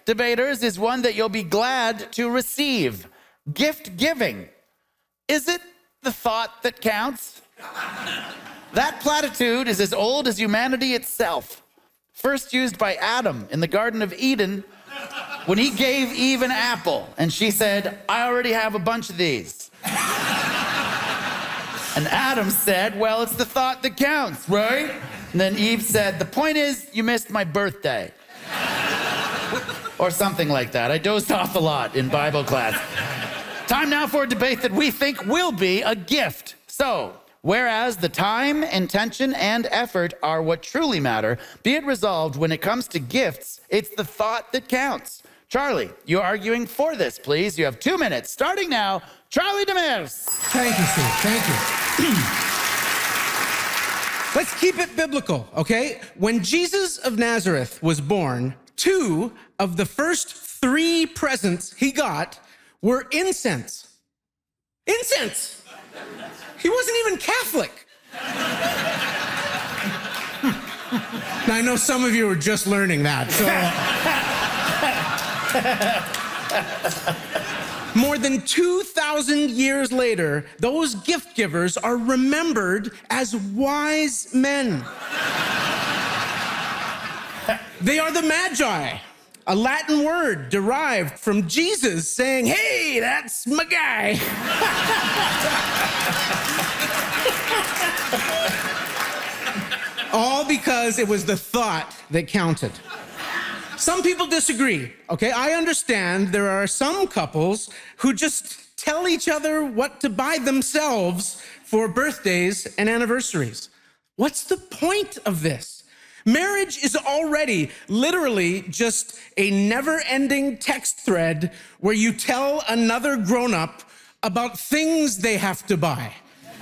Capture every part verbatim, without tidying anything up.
debaters, is one that you'll be glad to receive. Gift giving. Is it the thought that counts? That platitude is as old as humanity itself. First used by Adam in the Garden of Eden when he gave Eve an apple and she said, I already have a bunch of these. And Adam said, well, it's the thought that counts, right? And then Eve said, the point is, you missed my birthday. Or something like that. I dozed off a lot in Bible class. Time now for a debate that we think will be a gift. So, whereas the time, intention, and effort are what truly matter, be it resolved when it comes to gifts, it's the thought that counts. Charlie, you're arguing for this, please. You have two minutes. Starting now, Charlie Demers. Thank you, Steve. Thank you. Let's keep it biblical, okay? When Jesus of Nazareth was born, two of the first three presents he got were incense. Incense! He wasn't even Catholic. Now, I know some of you are just learning that, so... More than two thousand years later, those gift givers are remembered as wise men. They are the Magi, a Latin word derived from Jesus saying, hey, that's my guy. All because it was the thought that counted. Some people disagree, okay? I understand there are some couples who just tell each other what to buy themselves for birthdays and anniversaries. What's the point of this? Marriage is already literally just a never-ending text thread where you tell another grown-up about things they have to buy.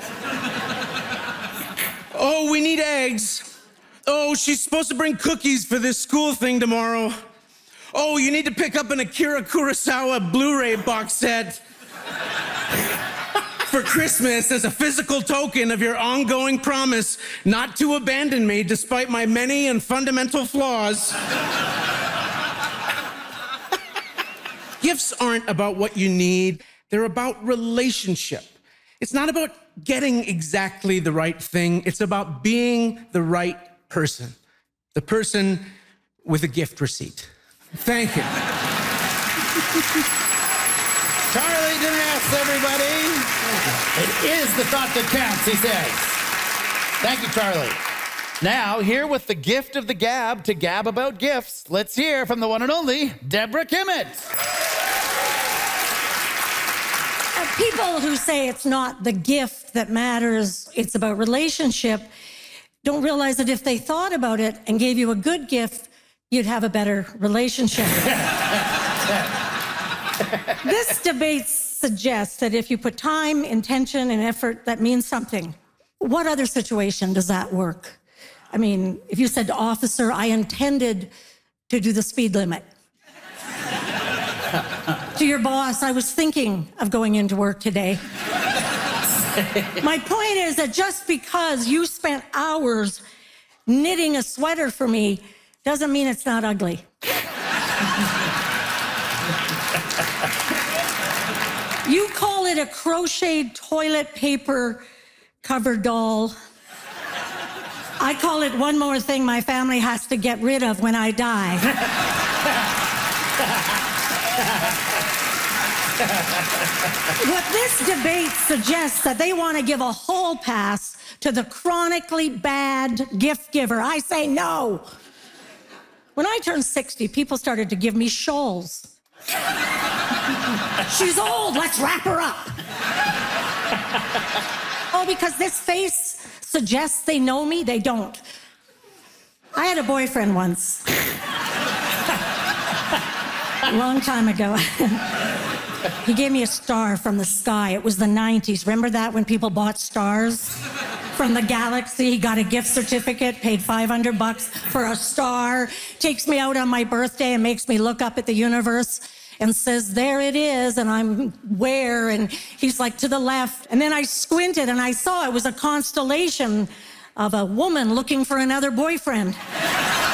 Oh, we need eggs. Oh, she's supposed to bring cookies for this school thing tomorrow. Oh, you need to pick up an Akira Kurosawa Blu-ray box set for Christmas as a physical token of your ongoing promise not to abandon me despite my many and fundamental flaws. Gifts aren't about what you need. They're about relationship. It's not about getting exactly the right thing. It's about being the right person, the person with a gift receipt. Thank you. Charlie Demers, everybody. It is the thought that counts, he says. Thank you, Charlie. Now, here with the gift of the gab to gab about gifts, let's hear from the one and only Deborah Kimmett. People who say it's not the gift that matters, it's about relationship, don't realize that if they thought about it and gave you a good gift, you'd have a better relationship. This debate suggests that if you put time, intention, and effort, that means something. What other situation does that work? I mean, if you said to officer, I intended to do the speed limit. To your boss, I was thinking of going into work today. My point is that just because you spent hours knitting a sweater for me doesn't mean it's not ugly. You call it a crocheted toilet paper covered doll. I call it one more thing my family has to get rid of when I die. What this debate suggests that they want to give a hall pass to the chronically bad gift giver. I say no. When I turned sixty, people started to give me shawls. She's old, let's wrap her up. Oh, because this face suggests they know me? They don't. I had a boyfriend once. A long time ago. He gave me a star from the sky. It was the nineties. Remember that, when people bought stars from the galaxy? He got a gift certificate, paid five hundred bucks for a star, takes me out on my birthday and makes me look up at the universe and says, there it is, and I'm where? And he's like, to the left. And then I squinted and I saw it was a constellation of a woman looking for another boyfriend.